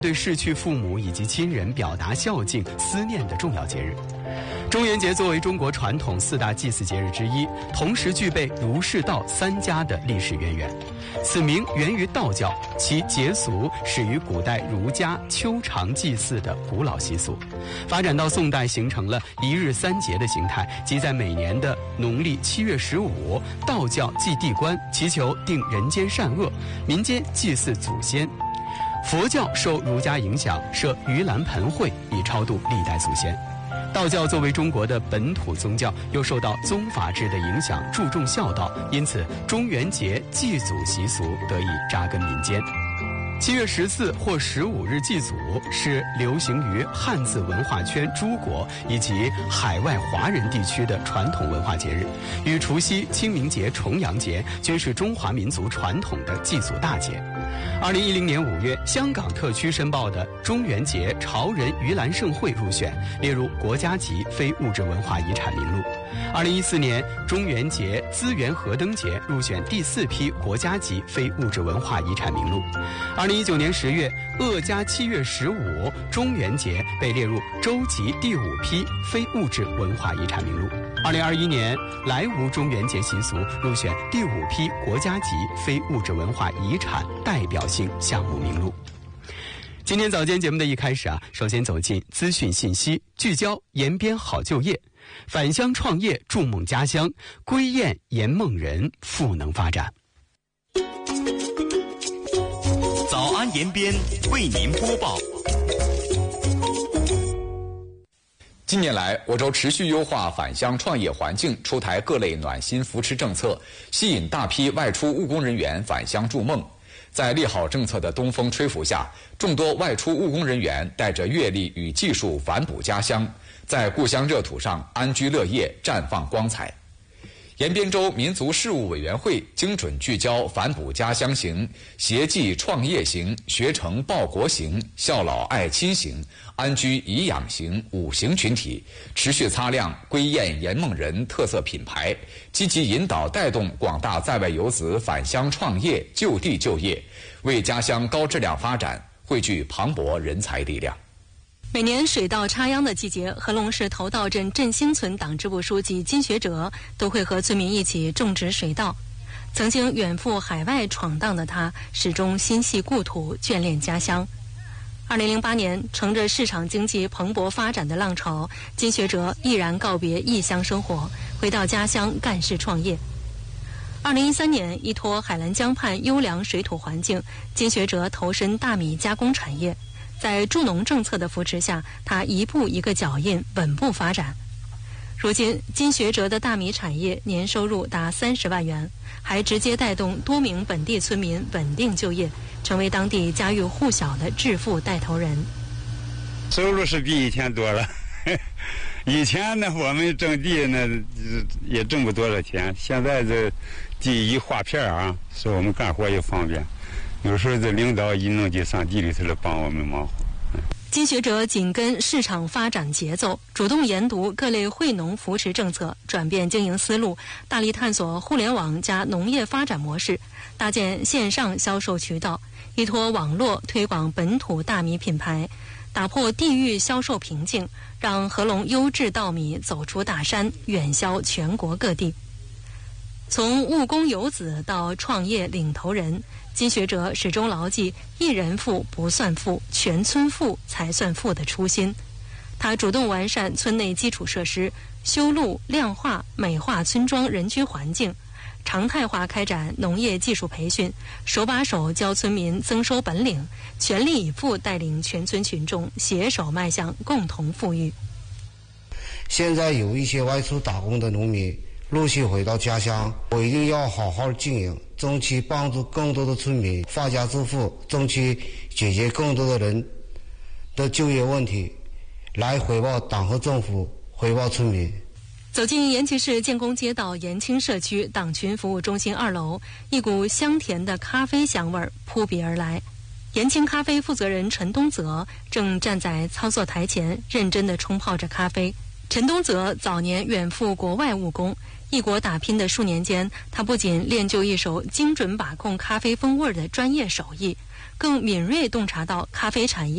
对逝去父母以及亲人表达孝敬、思念的重要节日。中元节作为中国传统4大祭祀节日之一，同时具备儒释道3家的历史渊源。此名源于道教，其节俗始于古代儒家秋长祭祀的古老习俗，发展到宋代形成了1日3节的形态，即在每年的农历7月15，道教祭地官，祈求定人间善恶，民间祭祀祖先。佛教受儒家影响，设盂兰盆会以超度历代祖先。道教作为中国的本土宗教，又受到宗法制的影响，注重孝道，因此中元节祭祖习俗得以扎根民间。7月14或15日祭祖是流行于汉字文化圈诸国以及海外华人地区的传统文化节日，与除夕、清明节、重阳节均是中华民族传统的祭祖大节。2010年5月，香港特区申报的中元节潮人盂兰盛会入选，列入国家级非物质文化遗产名录。2014年，中元节资源河灯节入选第4批国家级非物质文化遗产名录。2019年10月，鄂加7月15中元节被列入州级第5批非物质文化遗产名录。2021年，莱芜中元节习俗入选第5批国家级非物质文化遗产代表性项目名录。今天早间节目的一开始首先走进资讯信息，聚焦延边好就业，返乡创业筑梦家乡，归雁圆梦人赋能发展。 早安延边为您播报。 近年来，我州持续优化返乡创业环境，出台各类暖心扶持政策，吸引大批外出务工人员返乡筑梦。在利好政策的东风吹拂下，众多外出务工人员带着阅历与技术反哺家乡，在故乡热土上安居乐业，绽放光彩。延边州民族事务委员会精准聚焦反哺家乡型、协济创业型、学成报国型、孝老爱亲型、安居颐养型5型群体，持续擦亮归雁圆梦人特色品牌，积极引导带动广大在外游子返乡创业、就地就业，为家乡高质量发展汇聚磅礴人才力量。 每年水稻插秧的季节，和龙市头道镇振兴村党支部书记金学哲都会和村民一起种植水稻。曾经远赴海外闯荡的他，始终心系故土，眷恋家乡。2008年，乘着市场经济蓬勃发展的浪潮，金学哲毅然告别异乡生活，回到家乡干事创业。2013年，依托海兰江畔优良水土环境，金学哲投身大米加工产业。在助农政策的扶持下，他一步一个脚印，稳步发展。如今，金学哲的大米产业年收入达30万元，还直接带动多名本地村民稳定就业，成为当地家喻户晓的致富带头人。 收入是比以前多了，以前呢，我们种地呢也挣不多少钱，现在这地一划片所以我们干活也方便。有时候这领导一弄就上地里头来帮我们忙活。 金学哲紧跟市场发展节奏，主动研读各类惠农扶持政策，转变经营思路，大力探索互联网加农业发展模式，搭建线上销售渠道，依托网络推广本土大米品牌，打破地域销售瓶颈，让和龙优质稻米走出大山，远销全国各地。从务工游子到创业领头人，金学哲始终牢记一人富不算富，全村富才算富的初心。他主动完善村内基础设施，修路、亮化、美化村庄人居环境，常态化开展农业技术培训，手把手教村民增收本领，全力以赴带领全村群众携手迈向共同富裕。 现在有一些外出打工的农民陆续回到家乡，我一定要好好经营，争取帮助更多的村民发家致富，争取解决更多的人的就业问题，来回报党和政府，回报村民。 走进延吉市建工街道延青社区党群服务中心2楼，一股香甜的咖啡香味扑鼻而来。延青咖啡负责人陈东泽正站在操作台前，认真地冲泡着咖啡。陈东泽早年远赴国外务工，异国打拼的数年间，他不仅练就一手精准把控咖啡风味的专业手艺， 更敏锐洞察到咖啡产业